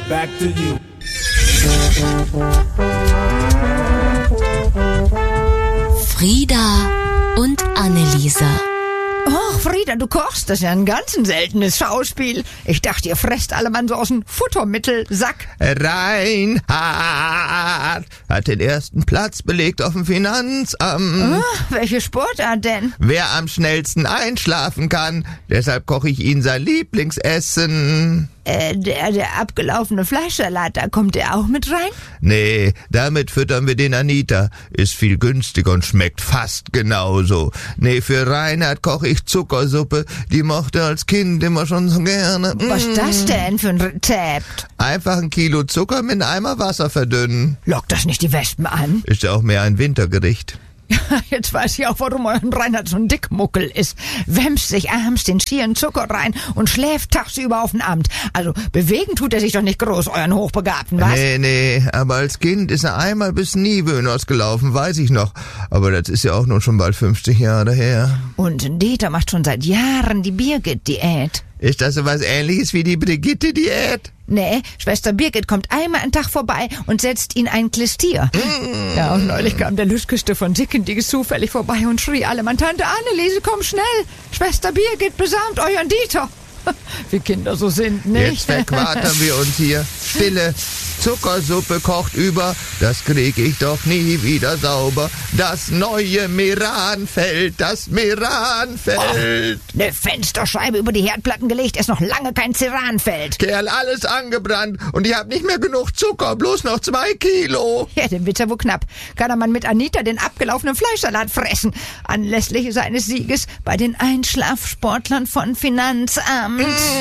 back to you. Frieda und Anneliese. Och, Frieda, du kochst, das ist ja ein ganz seltenes Schauspiel. Ich dachte, ihr fresst alle Mann so aus dem Futtermittelsack. Reinhard hat den ersten Platz belegt auf dem Finanzamt. Welche Sportart denn? Wer am schnellsten einschlafen kann, deshalb koche ich Ihnen sein Lieblingsessen. Der abgelaufene Fleischsalat, da kommt der auch mit rein? Nee, damit füttern wir den Anita. Ist viel günstiger und schmeckt fast genauso. Nee, für Reinhard koche ich Zuckersuppe. Die mochte er als Kind immer schon so gerne. Was ist das denn für ein Rezept? Einfach 1 Kilo Zucker mit einem Eimer Wasser verdünnen. Lockt das nicht die Wespen an? Ist ja auch mehr ein Wintergericht. Jetzt weiß ich auch, warum euer Reinhard so ein Dickmuckel ist. Wämst sich abends den schieren Zucker rein und schläft tagsüber auf dem Amt. Also bewegen tut er sich doch nicht groß, euren Hochbegabten, was? Nee, aber als Kind ist er einmal bis Niewöhners gelaufen, weiß ich noch. Aber das ist ja auch nun schon bald 50 Jahre her. Und Dieter macht schon seit Jahren die Birgit-Diät. Ist das so was Ähnliches wie die Brigitte-Diät? Nee, Schwester Birgit kommt einmal einen Tag vorbei und setzt ihn ein Klistier. Ja, und neulich kam der Lüschkiste von Dickendiges zufällig vorbei und schrie alle, Mann, Tante Anneliese, komm schnell, Schwester Birgit besamt euren Dieter. Wie Kinder so sind, nicht? Jetzt verquartern wir uns hier. Stille. Zuckersuppe kocht über, das krieg ich doch nie wieder sauber. Das neue Meranfeld, das Meranfeld. Eine Fensterscheibe über die Herdplatten gelegt, ist noch lange kein Ceranfeld. Kerl, alles angebrannt und ich hab nicht mehr genug Zucker, bloß noch 2 Kilo. Ja, dem wird's ja wohl knapp. Kann der Mann mit Anita den abgelaufenen Fleischsalat fressen, anlässlich seines Sieges bei den Einschlafsportlern von Finanzamt.